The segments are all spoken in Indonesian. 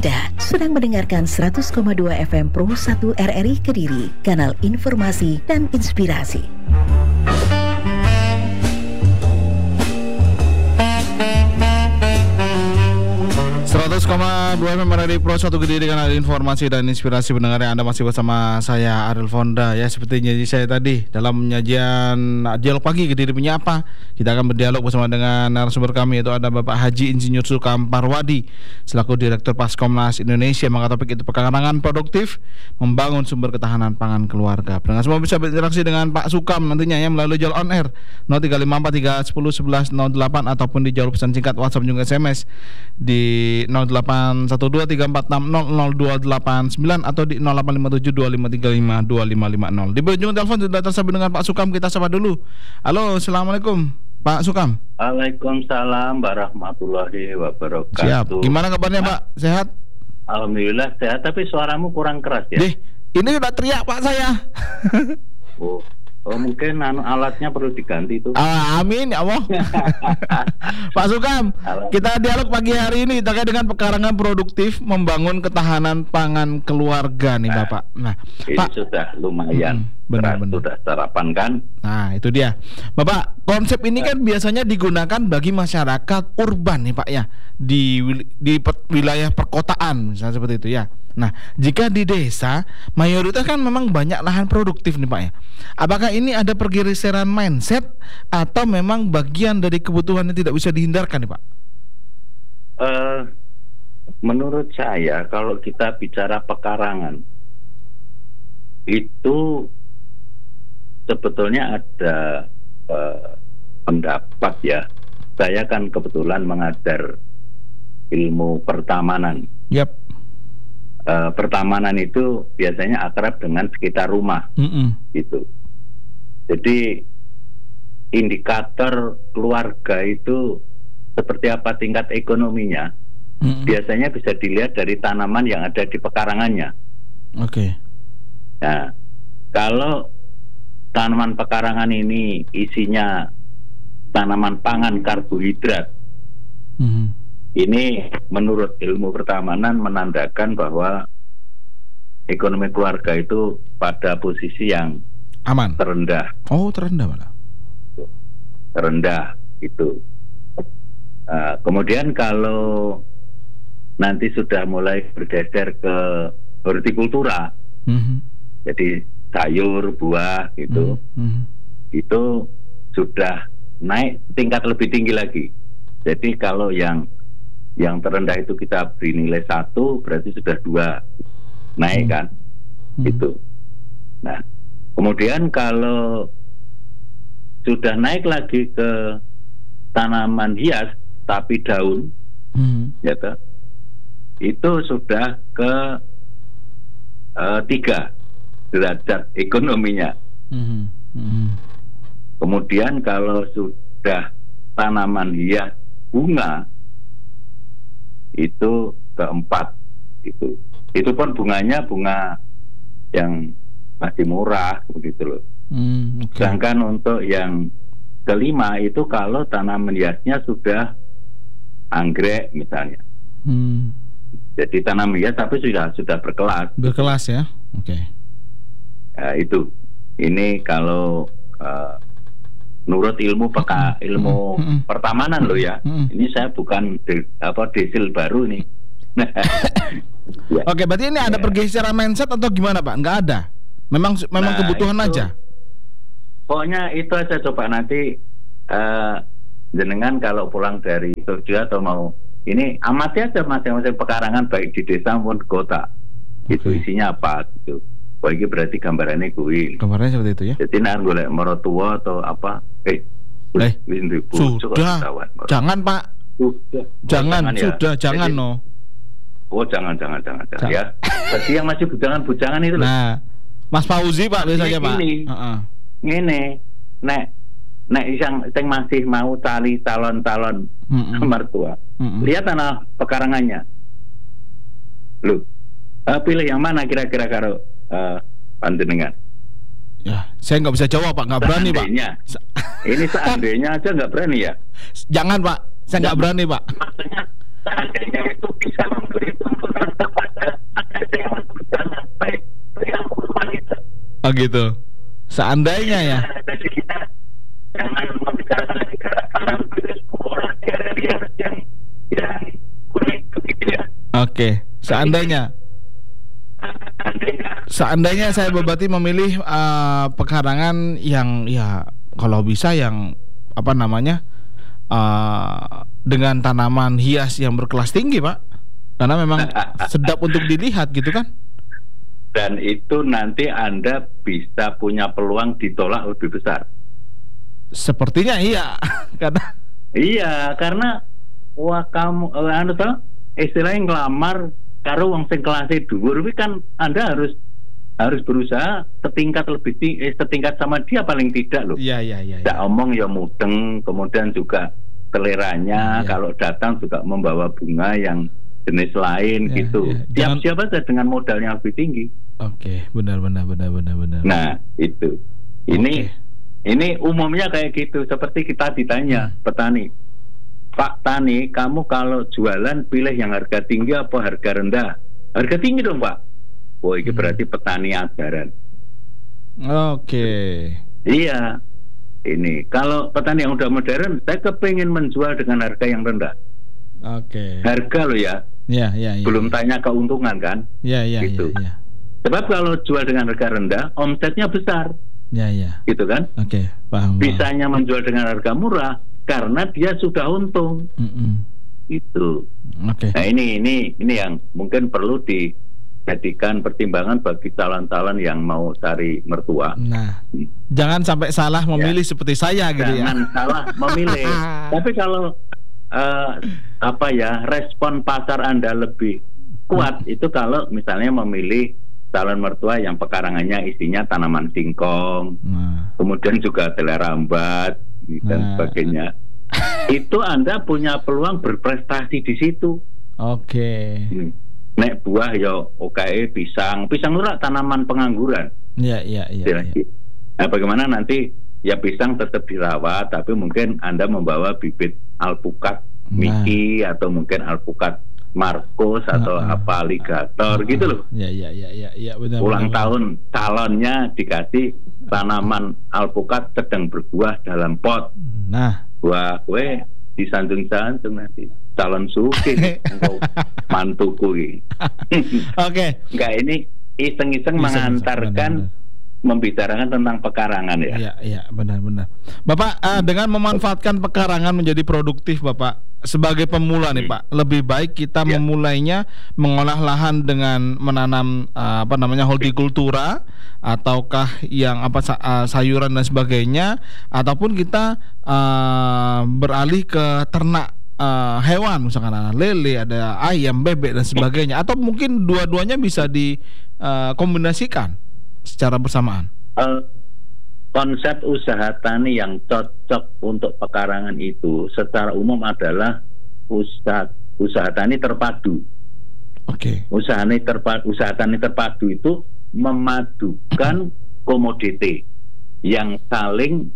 Anda sedang mendengarkan 100,2 FM Pro 1 RRI Kediri, kanal informasi dan inspirasi. Dua FM RRI Pro 1 Kediri, kanal informasi dan inspirasi. Pendengar yang Anda masih bersama saya Ariel Fonda. Ya, seperti janji saya tadi dalam penyajian Dialog Pagi Kediri Menyapa, kita akan berdialog bersama dengan narasumber kami, yaitu ada Bapak Haji Insinyur Sukam Parwadi selaku Direktur Paskomnas Indonesia. Maka topik itu pekarangan produktif membangun sumber ketahanan pangan keluarga. Pendengar semua bisa berinteraksi dengan Pak Sukam nantinya ya melalui jalur on air 0354 310 11 08 ataupun di jalur pesan singkat WhatsApp juga SMS di 081234600289 atau di 085725352550. Di ujung telepon sudah tersambung dengan Pak Sukam. Kita sapa dulu. Halo, assalamualaikum Pak Sukam. Waalaikumsalam warahmatullahi wabarakatuh. Siap. Gimana kabarnya Pak? Sehat? Alhamdulillah sehat, tapi suaramu kurang keras ya. Ini udah teriak Pak saya. Oh mungkin alatnya perlu diganti itu. Amin ya Allah. Pak Sukam, kita dialog pagi hari ini terkait dengan pekarangan produktif membangun ketahanan pangan keluarga nih Bapak. Nah, ini Pak, sudah lumayan. Benar. Sudah sarapan kan? Nah itu dia Bapak, konsep ini kan biasanya digunakan bagi masyarakat urban nih Pak ya, di wilayah perkotaan misalnya seperti itu ya. Nah jika di desa mayoritas kan memang banyak lahan produktif nih Pak ya. Apakah ini ada pergeseran mindset atau memang bagian dari kebutuhan yang tidak bisa dihindarkan nih Pak? Menurut saya kalau kita bicara pekarangan itu sebetulnya ada pendapat ya. Saya kan kebetulan mengajar ilmu pertamanan. Yap. Pertamanan itu biasanya akrab dengan sekitar rumah, gitu. Jadi indikator keluarga itu seperti apa tingkat ekonominya, biasanya bisa dilihat dari tanaman yang ada di pekarangannya. Oke. Nah, kalau tanaman pekarangan ini isinya tanaman pangan karbohidrat, ini menurut ilmu pertamanan menandakan bahwa ekonomi keluarga itu pada posisi yang aman, terendah. Oh, terendah malah. Terendah itu. Kemudian kalau nanti sudah mulai bergeser ke hortikultura, jadi sayur, buah gitu, itu sudah naik tingkat lebih tinggi lagi. Jadi kalau yang terendah itu kita beri nilai 1, berarti sudah 2 naik kan, gitu. Nah, kemudian kalau sudah naik lagi ke tanaman hias tapi daun, ya toh, itu sudah ke 3 derajat ekonominya. Kemudian kalau sudah tanaman hias bunga itu ke-4 itu. Itu pun bunganya bunga yang masih murah begitu loh. Sedangkan untuk yang ke-5 itu kalau tanaman hiasnya sudah anggrek misalnya. Jadi tanaman hias tapi sudah berkelas. Berkelas ya. Oke. Ya, itu. Ini kalau menurut ilmu pertamanan loh ya. Ini saya bukan desil baru nih. Ya. Oke, berarti ini ada pergeseran mindset atau gimana Pak? Enggak ada. Memang kebutuhan itu aja. Pokoknya itu aja. Coba nanti jenengan kalau pulang dari Jogja atau mau ini amati aja masing-masing pekarangan baik di desa maupun di kota. Itu isinya apa gitu. Wah, ini berarti gambarannya gue. Gambarnya seperti itu ya. Jadi nak golek mertua atau apa? Sudah. Jangan Pak. Jangan ya. Jangan Jadi, no. Oh jangan ya. Jadi yang masih bujangan itu loh. Nah, Mas Fauzi Pak biasanya Pak. Ini nek yang masih mau cari calon mertua. Lihat tanah pekarangannya. Loh, pilih yang mana kira-kira karo panjenengan? Ya, saya nggak bisa jawab Pak, nggak berani Pak. Ini seandainya aja nggak berani ya. Jangan Pak, saya nggak berani Pak. seandainya itu bisa memberi tuntunan kepada ada yang berjalan baik yang wanita. Oh gitu. Seandainya ya. Jadi kita jangan membicarakan negara virus corona di area yang kuning begitu ya. Oke. Seandainya saya berarti memilih pekarangan yang ya kalau bisa yang apa namanya dengan tanaman hias yang berkelas tinggi, Pak. Karena memang sedap untuk dilihat gitu kan. Dan itu nanti Anda bisa punya peluang ditolak lebih besar. Sepertinya iya. Karena wah kamu anu toh istilahnya ngelamar karo wong sing kelase dhuwur kuwi kan Anda harus berusaha setingkat lebih setingkat sama dia paling tidak loh. Iya. Tidak omong ya mudeng, kemudian juga seleranya kalau datang juga membawa bunga yang jenis lain gitu. Siap-siap aja dengan modal yang lebih tinggi. Oke, benar. Nah, itu. Ini umumnya kayak gitu. Seperti kita ditanya petani, Pak Tani, kamu kalau jualan pilih yang harga tinggi apa harga rendah? Harga tinggi dong, Pak. Oh, ini berarti petani ajaran. Oke. Iya. Ini kalau petani yang udah modern, saya kepingin menjual dengan harga yang rendah. Oke. Harga loh ya. Iya. Belum tanya keuntungan kan? Iya. Gitu. Sebab kalau jual dengan harga rendah, omsetnya besar. Iya. Gitu kan? Oke, paham. Bisanya menjual dengan harga murah karena dia sudah untung. Itu. Oke. Nah ini yang mungkin perlu dijadikan pertimbangan bagi calon-calon yang mau cari mertua. Nah, jangan sampai salah memilih seperti saya gitu ya. Jangan salah memilih. Tapi kalau respon pasar Anda lebih kuat itu kalau misalnya memilih calon mertua yang pekarangannya isinya tanaman singkong, kemudian juga teler rambat dan sebagainya. Itu Anda punya peluang berprestasi di situ. Oke. Nek buah ya pisang itu tanaman pengangguran. Iya. Nah, bagaimana nanti ya pisang tetap dirawat, tapi mungkin Anda membawa bibit alpukat Miki atau mungkin alpukat Marcos atau alligator gitu loh. Iya, benar. Ulang tahun calonnya dikasih tanaman alpukat sedang berbuah dalam pot. Nah, wah, gue disanjung-sanjung nanti calon sugih mantuku ini. Oke. Enggak, ini iseng-iseng mengantarkan membicarakan tentang pekarangan ya. Iya, benar. Bapak dengan memanfaatkan pekarangan menjadi produktif, Bapak sebagai pemula nih Pak, lebih baik kita memulainya mengolah lahan dengan menanam hortikultura ataukah yang sayuran dan sebagainya, ataupun kita beralih ke ternak hewan, misalkan ada lele, ada ayam, bebek dan sebagainya, atau mungkin dua-duanya bisa dikombinasikan secara bersamaan. Konsep usaha tani yang cocok untuk pekarangan itu secara umum adalah usaha tani terpadu. Oke. Usaha tani terpadu itu memadukan komoditi yang saling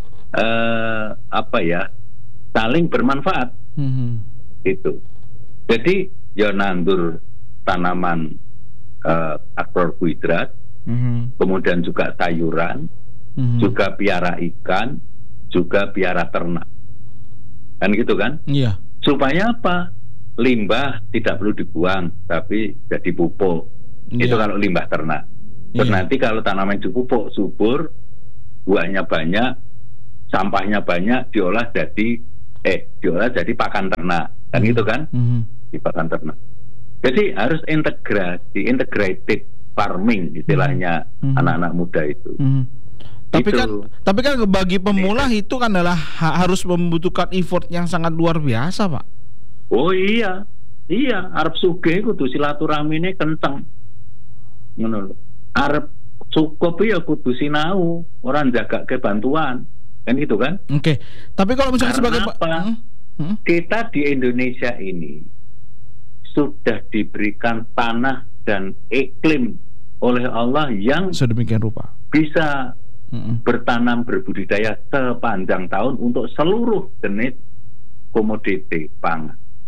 saling bermanfaat. Itu. Jadi ya nandur tanaman agrokarbohidrat, kemudian juga sayuran, juga piara ikan, juga piara ternak, kan gitu kan? Iya. Supaya apa? Limbah tidak perlu dibuang, tapi jadi pupuk. Itu kalau limbah ternak. Terus nanti kalau tanaman dipupuk subur, buahnya banyak, sampahnya banyak, diolah jadi pakan ternak, kan gitu kan? Di pakan ternak. Jadi harus integrated farming istilahnya anak-anak muda itu. Tapi kan bagi pemula itu kan adalah harus membutuhkan effort yang sangat luar biasa, Pak. Oh iya, arep sugih kudu silaturahmine kenceng. Ngono lho. Arep cukup ya kudu sinau, ora njagake bantuan. Kan gitu kan? Oke. Tapi kalau misalnya sebagai kita di Indonesia ini sudah diberikan tanah dan iklim oleh Allah yang sedemikian rupa bisa bertanam berbudidaya sepanjang tahun untuk seluruh jenis komoditi pangan.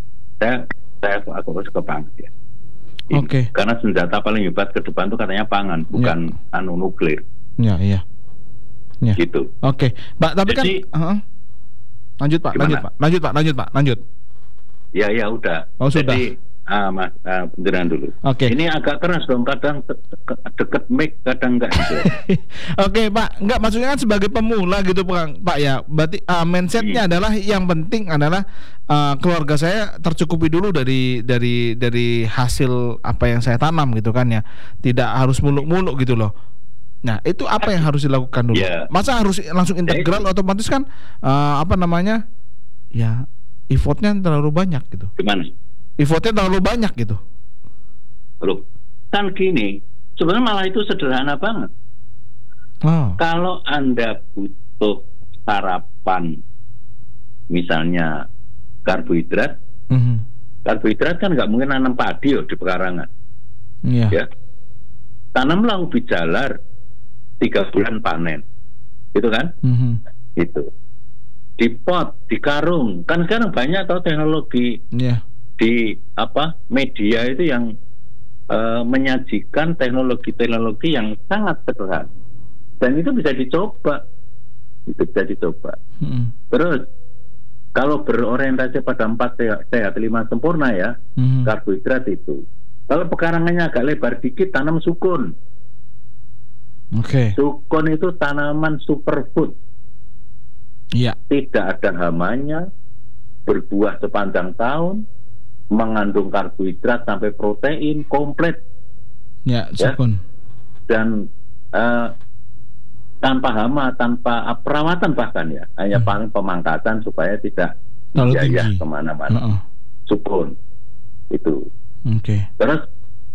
saya fokus ke pangan ya. Oke. Karena senjata paling hebat ke depan itu katanya pangan, bukan nuklir. Ya. Gitu. Oke, Pak. Tapi jadi, kan lanjut Pak. Lanjut. Ya udah. Oh, sudah. Jadi Mas, beneran dulu. Oke. Ini agak keras dong, kadang deket mic, kadang enggak. Oke, Pak. Enggak, maksudnya kan sebagai pemula gitu, Pak ya. Berarti mindsetnya adalah yang penting adalah keluarga saya tercukupi dulu dari hasil apa yang saya tanam gitu kan ya. Tidak harus muluk-muluk gitu loh. Nah, itu apa yang harus dilakukan dulu? Masa harus langsung integral, otomatis kan ya effortnya terlalu banyak gitu. Gimana? Effortnya terlalu banyak gitu. Loh, kan gini, sebenarnya malah itu sederhana banget. Kalau Anda butuh sarapan, misalnya karbohidrat, karbohidrat kan nggak mungkin nanam padi di pekarangan. Ya, tanamlah ubi jalar, 3 bulan panen, gitu kan? Itu di pot, di karung, kan sekarang banyak tahu teknologi. Di media itu yang menyajikan teknologi yang sangat sederhana, dan itu bisa dicoba. Terus kalau berorientasi pada 4 sehat 5 sempurna ya, karbohidrat itu. Kalau pekarangannya agak lebar dikit, tanam sukun. Sukun itu tanaman superfood. Tidak ada hamanya, berbuah sepanjang tahun, mengandung karbohidrat sampai protein komplit. Sukun. Dan tanpa hama, tanpa perawatan bahkan ya, hanya paling pemangkatan supaya tidak jaya kemana-mana. Sukun itu. Terus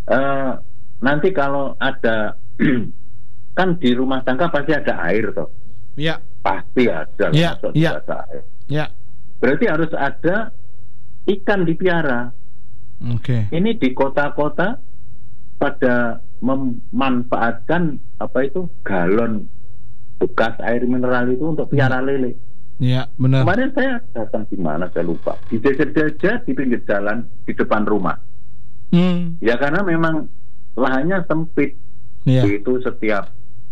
nanti kalau ada kan di rumah tangga pasti ada air toh. Pasti ada. Air. Berarti harus ada ikan dipiara. Ini di kota-kota pada memanfaatkan galon bekas air mineral itu untuk piara lele. Benar. Kemarin saya datang di mana saya lupa. Di jajar-jajar di pinggir jalan di depan rumah. Ya karena memang lahannya sempit. Itu setiap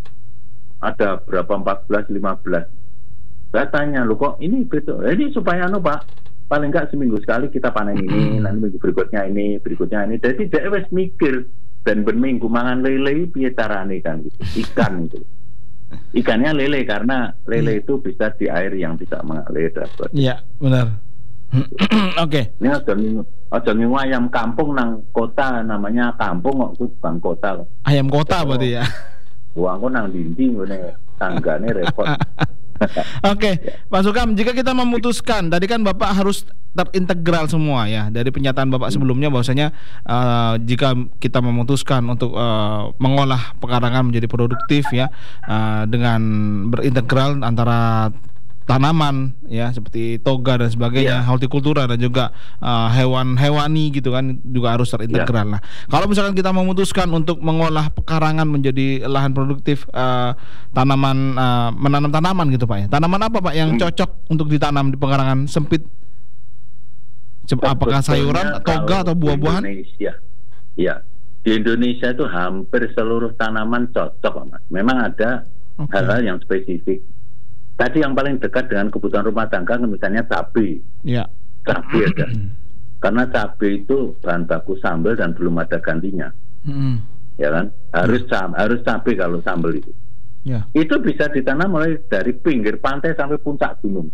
ada berapa 14-15. Saya tanya, lu kok ini betul? Ini supaya Pak, paling enggak seminggu sekali kita panen ini, nanti minggu berikutnya ini. Jadi dia wes mikir dan berminggu mangan lele piye carane kan gitu. Ikan itu. Ikannya lele karena lele itu bisa di air yang tidak mengalir. Benar. Ini aja minggu ayam kampung nang kota, namanya kampung kok, bukan kota. Ayam kota berarti ya. Uangku nang dinding ngene tanggane repot. Pak Sukam, jika kita memutuskan, tadi kan Bapak harus terintegral semua ya, dari pernyataan Bapak sebelumnya bahwasanya jika kita memutuskan untuk mengolah pekarangan menjadi produktif ya, dengan berintegral antara tanaman ya seperti toga dan sebagainya, hortikultura dan juga hewan-hewani gitu kan juga harus terintegral. Nah, kalau misalkan kita memutuskan untuk mengolah pekarangan menjadi lahan produktif, menanam tanaman gitu Pak ya. Tanaman apa Pak yang cocok untuk ditanam di pekarangan sempit? Apakah sayuran, toga atau buah-buahan? Di Indonesia itu hampir seluruh tanaman cocok Mas. Memang ada hal-hal yang spesifik. Tadi yang paling dekat dengan kebutuhan rumah tangga misalnya cabai. Cabai ada. Karena cabai itu bahan baku sambal dan belum ada gantinya. Ya kan? Harus cabai kalau sambal itu. Itu bisa ditanam mulai dari pinggir pantai sampai puncak gunung.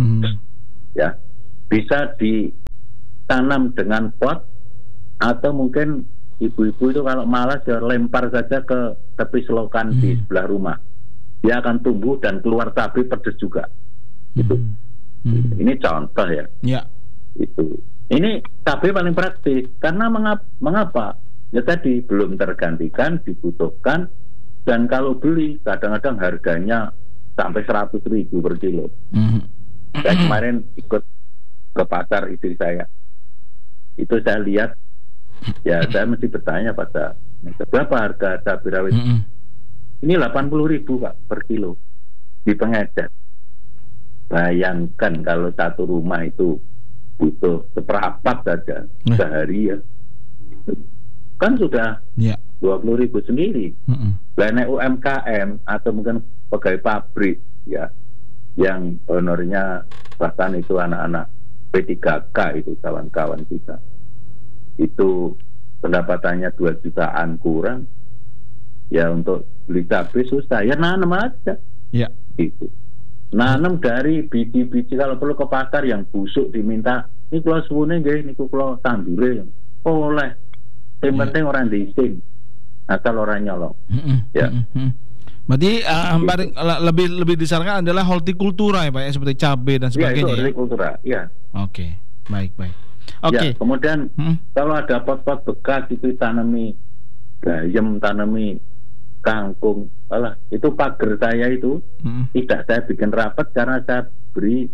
Ya. Bisa ditanam dengan pot, atau mungkin ibu-ibu itu kalau malas ya lempar saja ke tepi selokan di sebelah rumah. Dia akan tumbuh dan keluar cabai pedas juga. Itu. Ini contoh ya. Itu. Ini cabai paling praktis karena mengapa? Ya tadi belum tergantikan, dibutuhkan, dan kalau beli kadang-kadang harganya sampai 100.000 per kilo. Saya kemarin ikut ke pasar istri saya. Itu saya lihat, ya saya mesti bertanya pada berapa harga cabai rawit. Ini 80.000 Pak per kilo di pengedar. Bayangkan kalau satu rumah itu butuh seperempat saja sehari ya, kan sudah 20.000 sendiri. Lainnya UMKM atau mungkin pegawai pabrik ya, yang honornya bahkan itu anak-anak P3K itu kawan-kawan kita, itu pendapatannya 2 jutaan kurang ya, untuk beli cabai susah ya, nanam aja gitu. Nanam dari biji-biji, kalau perlu ke pasar yang busuk diminta, ini kalau suwune nggih niku kalau tandure oleh. Yang penting orang diisin asal orang nyolong. Ya. Berarti lebih disarankan adalah hortikultura ya Pak ya, seperti cabai dan sebagainya. Ya, itu hortikultura, ya. Oke, baik. Oke. Ya, kemudian kalau ada pot-pot bekas itu tanami bayam, tanami kangkung, itu pagar saya itu tidak saya bikin rapat karena saya beri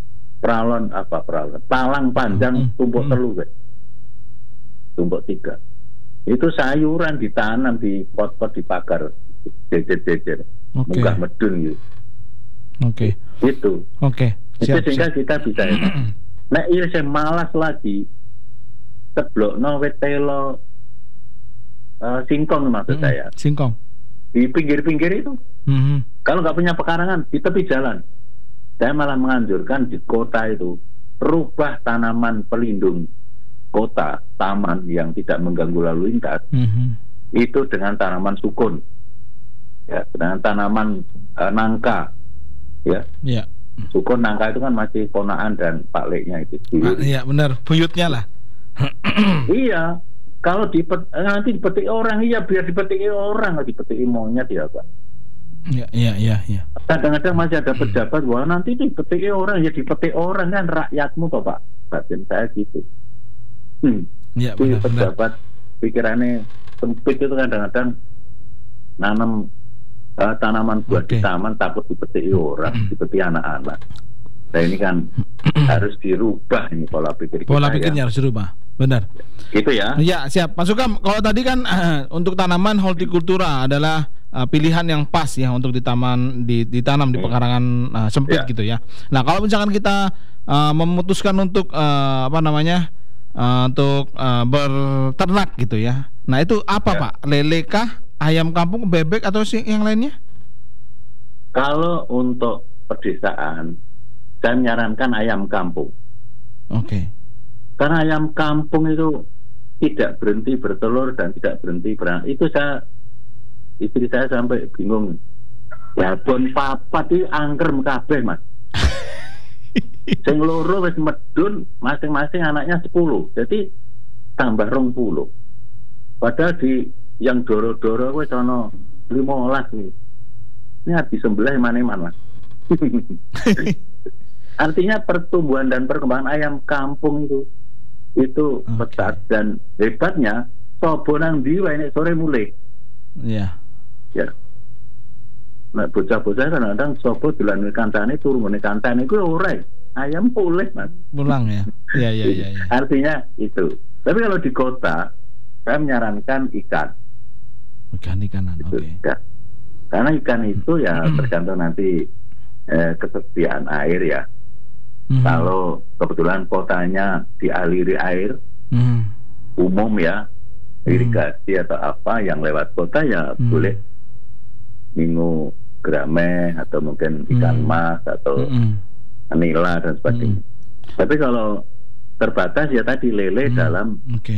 palang panjang tumpuk telu, tumpuk 3. Itu sayuran ditanam di pot-pot di pagar, jejer-jejer, munggah medun gitu. Oke. Itu. Oke. Itu sehingga kita bisa enak. Nek iya saya malas lagi, teblokno wit telo singkong maksud saya. Singkong. Di pinggir-pinggir itu. Kalau nggak punya pekarangan di tepi jalan, saya malah menganjurkan di kota itu rubah tanaman pelindung kota, taman yang tidak mengganggu lalu lintas, itu dengan tanaman sukun, ya, dengan tanaman nangka, ya. Sukun nangka itu kan masih ponaan dan Pak Leknya itu. Iya benar, buyutnya lah. Iya. Kalau nanti dipetik orang, iya biar dipetik orang, nggak dipetik monyet ya Pak. Iya. Kadang-kadang masih ada pejabat, wah nanti dipetik orang, ya dipetik orang kan rakyatmu toh Pak. Batin saya gitu. Iya benar. Pejabat pikirannya sempit itu kadang-kadang nanam tanaman buat di taman takut dipetik orang, dipetik anak-anak. Nah ini kan harus dirubah ini pola pikir kita. Pola pikirnya harus dirubah. Benar. Gitu ya. Ya, siap. Mas Sukam, kalau tadi kan untuk tanaman hortikultura adalah pilihan yang pas ya untuk ditanam di pekarangan sempit gitu ya. Nah, kalau misalkan kita memutuskan untuk untuk berternak gitu ya. Nah, itu apa Pak? Lele kah, ayam kampung, bebek atau yang lainnya? Kalau untuk pedesaan, saya menyarankan ayam kampung. Oke. Karena ayam kampung itu tidak berhenti bertelur dan tidak berhenti beranak. Itu istri saya sampai bingung. Ya bon papat itu angker kabeh Mas. Sing loro wis medun, masing-masing anaknya 10. Jadi tambah 20. Padahal di yang doro-doro wis ana 15 nih. Ini habis sebelah mana-mana. Artinya pertumbuhan dan perkembangan ayam kampung itu pesat dan hebatnya sobo nang ndi wae nek sore mulai. Iya. Ya. Nah, bocah-bocah kadang-kadang sobo dolan kancane turu ngene kancane iku ora. Ayam pulih, Mas. Pulang ya. Iya. Artinya itu. Tapi kalau di kota saya menyarankan ikan. Ikanan. Oke. Karena ikan itu ya tergantung nanti kesediaan air ya. Kalau kebetulan kotanya dialiri air umum ya, irigasi atau apa yang lewat kota ya boleh minggu gerame atau mungkin ikan mas atau nila dan sebagainya. Tapi kalau terbatas ya tadi lele dalam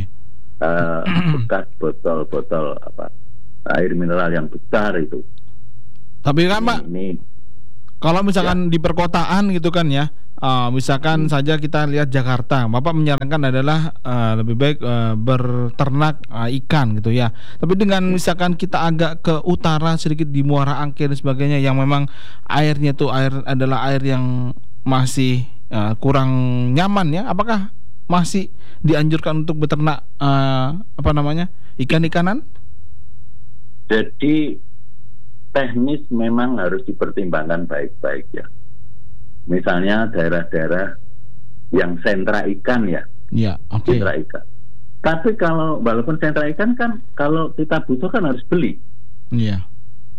bekas botol-botol air mineral yang besar itu. Tapi kan Pak, kalau misalkan di perkotaan gitu kan ya, misalkan saja kita lihat Jakarta, Bapak menyarankan adalah lebih baik berternak ikan gitu ya. Tapi dengan misalkan kita agak ke utara sedikit di Muara Angke dan sebagainya, yang memang airnya tuh adalah air yang masih kurang nyaman ya, apakah masih dianjurkan untuk beternak ikan-ikanan? Jadi teknis memang harus dipertimbangkan baik-baik ya. Misalnya daerah-daerah yang sentra ikan ya. Iya, oke. Sentra ikan. Tapi kalau walaupun sentra ikan kan kalau kita butuhkan harus beli. Iya.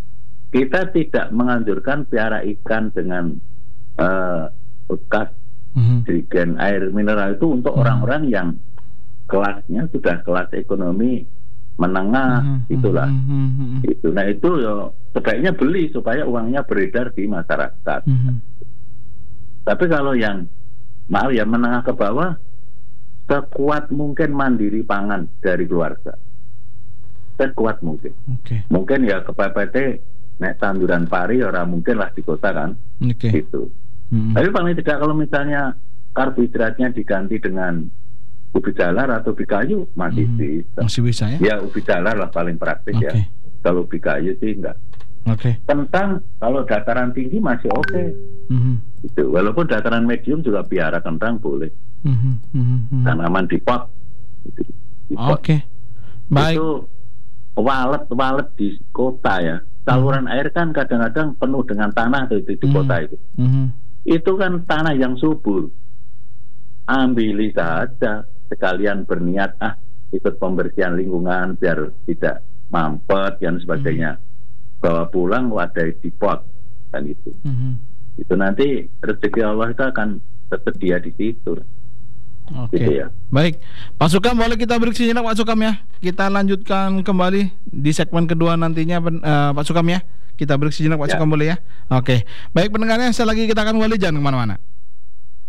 Kita tidak menganjurkan piara ikan dengan bekas Jerigen air mineral itu untuk orang-orang yang kelasnya sudah kelas ekonomi menengah, itulah. Itu. Nah itu ya sebaiknya beli supaya uangnya beredar di masyarakat. Tapi kalau yang maaf ya menengah ke bawah, sekuat mungkin mandiri pangan dari keluarga. Sekuat mungkin. Mungkin ya kepepet nek tanduran pari orang mungkin lah di kota kan. Gitu. Tapi paling tidak kalau misalnya karbohidratnya diganti dengan ubi jalar atau ubi kayu masih bisa ya? Ya ubi jalar lah paling praktis ya. Kalau ubi kayu sih enggak. Kentang kalau dataran tinggi masih gitu. Walaupun dataran medium juga piara kentang boleh. Tanaman di pot. Gitu. Baik. Itu walet di kota ya. Saluran air kan kadang-kadang penuh dengan tanah di kota itu. Itu kan tanah yang subur. Ambil saja, sekalian berniat ikut pembersihan lingkungan biar tidak mampet dan sebagainya. Bawa pulang wadai di pot kan itu. Itu nanti rezeki Allah itu akan tersedia di situ. Gitu ya. Baik, Pak Sukam boleh kita break sejenak Pak Sukam ya. Kita lanjutkan kembali di segmen kedua nantinya Pak Sukam ya. Kita break sejenak Pak Sukam boleh ya. Baik pendengarnya, sekali lagi kita akan kembali, jangan kemana-mana.